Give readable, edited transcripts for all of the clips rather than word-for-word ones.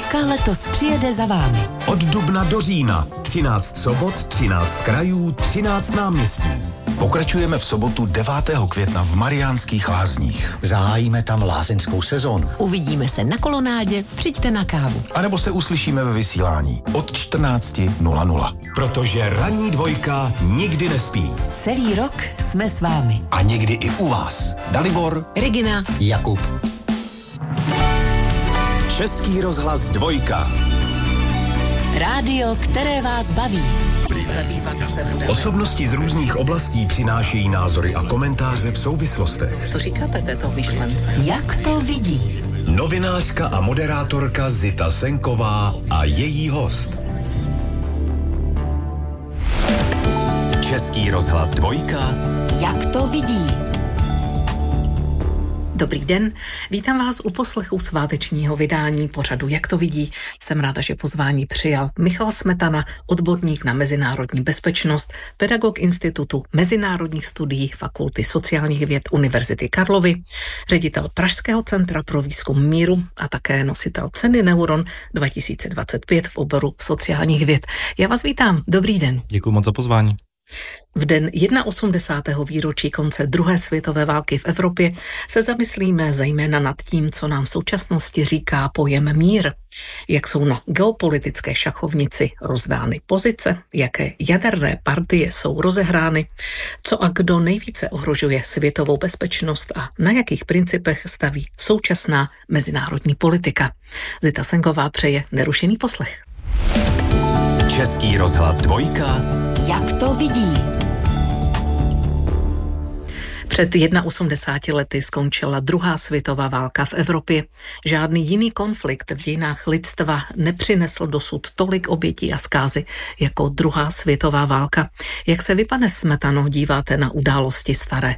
Dvojka letos přijede za vámi. Od dubna do října 13 sobot, 13 krajů, 13 náměstí. Pokračujeme v sobotu 9. května v Mariánských Lázních. Zahájíme tam lázeňskou sezónu. Uvidíme se na kolonádě, přijďte na kávu. A nebo se uslyšíme ve vysílání od 14:00. Protože ranní dvojka nikdy nespí. Celý rok jsme s vámi. A někdy i u vás. Dalibor, Regina, Jakub. Český rozhlas dvojka. Rádio, které vás baví. Osobnosti z různých oblastí přinášejí názory a komentáře v souvislostech. Co říkáte této myšlence? Jak to vidí? Novinářka a moderátorka Zita Senková a její host. Český rozhlas dvojka. Jak to vidí? Dobrý den, vítám vás u poslechu svátečního vydání pořadu Jak to vidí. Jsem ráda, že pozvání přijal Michal Smetana, odborník na mezinárodní bezpečnost, pedagog Institutu mezinárodních studií Fakulty sociálních věd Univerzity Karlovy, ředitel Pražského centra pro výzkum míru a také nositel ceny Neuron 2025 v oboru sociálních věd. Já vás vítám, dobrý den. Děkuji moc za pozvání. V den 81. výročí konce druhé světové války v Evropě se zamyslíme zejména nad tím, co nám v současnosti říká pojem mír. Jak jsou na geopolitické šachovnici rozdány pozice, jaké jaderné partie jsou rozehrány, co a kdo nejvíce ohrožuje světovou bezpečnost a na jakých principech staví současná mezinárodní politika. Zita Senková přeje nerušený poslech. Český rozhlas dvojka. Jak to vidí? Před 81 lety skončila druhá světová válka v Evropě. Žádný jiný konflikt v dějinách lidstva nepřinesl dosud tolik obětí a zkázy jako druhá světová válka. Jak se vy, pane Smetano, díváte na události staré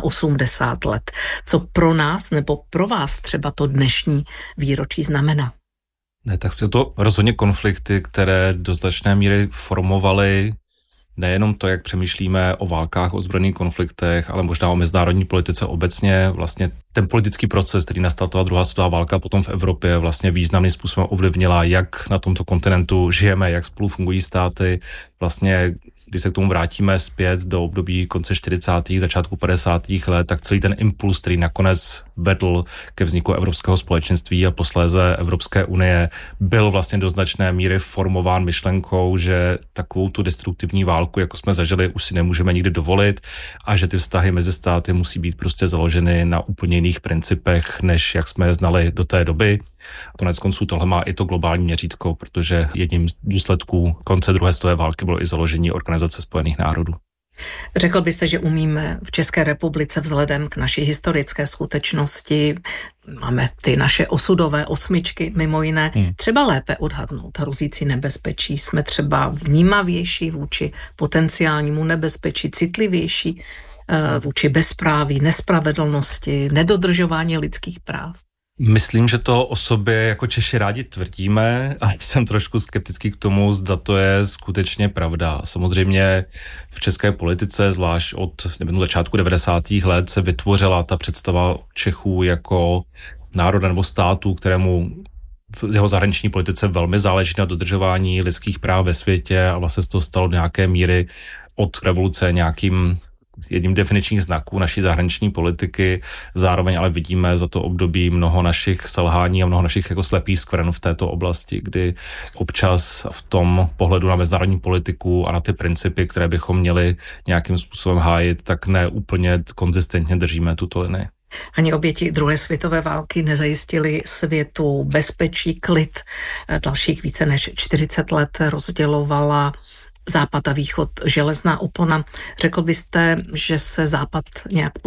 81 let? Co pro nás nebo pro vás třeba to dnešní výročí znamená? Ne, tak jsou to rozhodně konflikty, které do značné míry formovaly nejenom to, jak přemýšlíme o válkách, o ozbrojených konfliktech, ale možná o mezinárodní politice obecně. Vlastně ten politický proces, který nastal ta druhá světová válka potom v Evropě, vlastně významným způsobem ovlivnila, jak na tomto kontinentu žijeme, jak spolu fungují státy. Vlastně, když se k tomu vrátíme zpět do období konce 40. začátku 50. let, tak celý ten impuls, který nakonec vedl ke vzniku Evropského společenství a posléze Evropské unie, byl vlastně do značné míry formován myšlenkou, že takovou tu destruktivní válku, jako jsme zažili, už si nemůžeme nikdy dovolit a že ty vztahy mezi státy musí být prostě založeny na úplně jiných principech, než jak jsme je znali do té doby. Konec konců tohle má i to globální měřítko, protože jedním z důsledků konce druhé světové války bylo i založení Organizace spojených národů. Řekl byste, že umíme v České republice vzhledem k naší historické skutečnosti, máme ty naše osudové osmičky mimo jiné, třeba lépe odhadnout hrozící nebezpečí? Jsme třeba vnímavější vůči potenciálnímu nebezpečí, citlivější vůči bezpráví, nespravedlnosti, nedodržování lidských práv? Myslím, že to o sobě jako Češi rádi tvrdíme a jsem trošku skeptický k tomu, zda to je skutečně pravda. Samozřejmě v české politice, zvlášť od začátku 90. let, se vytvořila ta představa Čechů jako národa nebo státu, kterému v jeho zahraniční politice velmi záleží na dodržování lidských práv ve světě a vlastně se to stalo do nějaké míry od revoluce nějakým jedním definičních znaků naší zahraniční politiky. Zároveň ale vidíme za to období mnoho našich selhání a mnoho našich jako slepých skvrn v této oblasti, kdy občas v tom pohledu na mezinárodní politiku a na ty principy, které bychom měli nějakým způsobem hájit, tak ne úplně konzistentně držíme tuto linii. Ani oběti druhé světové války nezajistili světu bezpečí, klid. Dalších více než 40 let rozdělovala Západ a Východ železná opona. Řekl byste, že se Západ nějak